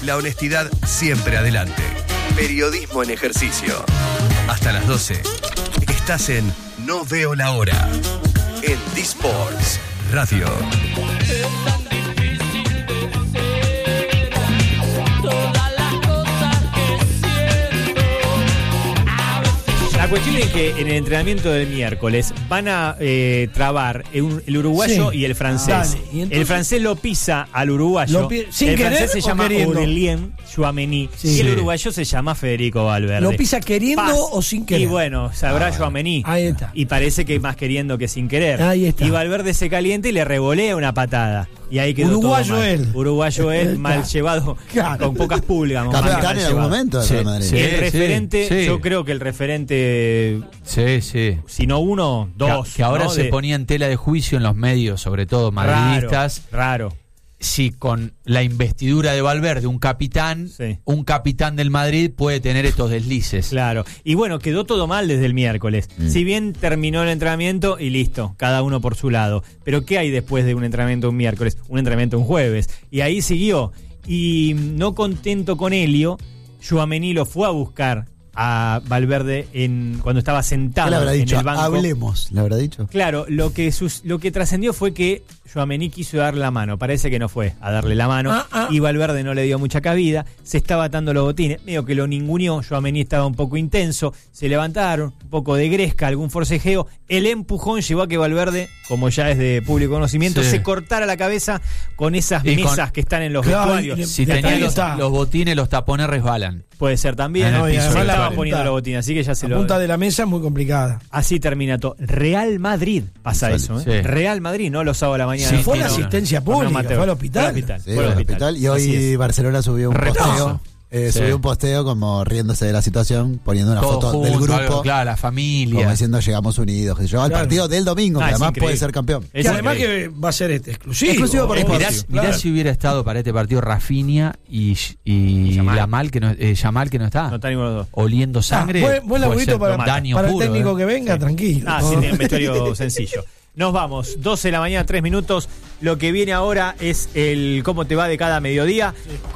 La honestidad siempre adelante. Periodismo en ejercicio. Hasta las 12. Estás en No Veo la Hora. En D-Sports Radio. La cuestión es que en el entrenamiento del miércoles van a trabar el uruguayo y el francés. Dale, entonces, el francés lo pisa al uruguayo. ¿Sin el querer francés se o llama queriendo? Aurélien Tchouaméni y el uruguayo se llama Federico Valverde. ¿Lo pisa queriendo o sin querer? Y bueno, sabrá Tchouaméni. Ahí está. Y parece que más queriendo que sin querer. Ahí está. Y Valverde se calienta y le revolea una patada. Y ahí quedó Uruguayo todo mal. él. Uruguayo él, mal llevado, Claro. con pocas pulgas. Capitán mal en algún llevado. momento de Real Madrid. El referente, sí. yo creo que el referente, Sí. si no uno, dos. Que ahora ¿no? se ponía en tela de juicio en los medios, sobre todo madridistas. Raro. Si con la investidura de Valverde, un capitán del Madrid puede tener estos deslices. Claro. Y bueno, quedó todo mal desde el miércoles. Si bien terminó el entrenamiento y listo, cada uno por su lado. Pero ¿qué hay después de un entrenamiento un miércoles? Un entrenamiento un jueves. Y ahí siguió. Y no contento con Helio, Tchouaméni lo fue a buscar a Valverde cuando estaba sentado ¿Qué le habrá dicho? en el banco. Hablemos, ¿le habrá dicho? Claro, lo que trascendió fue que Tchouaméni quiso darle la mano. Parece que no fue a darle la mano. Y Valverde no le dio mucha cabida. Se estaba atando los botines. Medio que lo ninguneó. Tchouaméni estaba un poco intenso. Se levantaron, un poco de gresca, algún forcejeo. El empujón llevó a que Valverde, como ya es de público conocimiento, se cortara la cabeza con esas mesas que están en los vestuarios. Si tenía los botines, los tapones resbalan. Puede ser también. En el piso Se del estaba vestuario. poniendo los botines. Así que ya se La punta de la mesa es muy complicada. Así termina todo. Real Madrid pasa eso, ¿eh? Sí. Real Madrid, no los sábados a la mañana. Sí, fue no, la no, asistencia pública, fue al hospital. Sí, fue al hospital. Y hoy Barcelona subió un posteo. Subió un posteo como riéndose de la situación, poniendo una Todos foto juntos, del grupo. algo, claro, la familia. Como diciendo llegamos unidos. Que se lleva el partido del domingo, que es además increíble. puede ser campeón. Que además que va a ser exclusivo. Exclusivo por Mirá si hubiera estado para este partido Rafinha y Yamal, que no está. No está ninguno de los dos. Oliendo sangre. Buen laburito para el técnico que venga, tranquilo. Sí, tiene un vestuario sencillo. Nos vamos, 12 de la mañana, 3 minutos. Lo que viene ahora es el cómo te va de cada mediodía,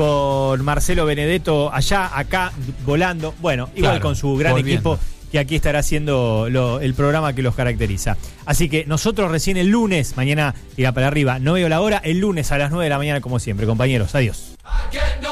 con Marcelo Benedetto allá, acá, volando. Bueno, igual Claro, con su gran volviendo. equipo que aquí estará haciendo el programa que los caracteriza. Así que nosotros recién el lunes, mañana irá para arriba, no veo la hora, el lunes a las 9 de la mañana como siempre. Compañeros, adiós.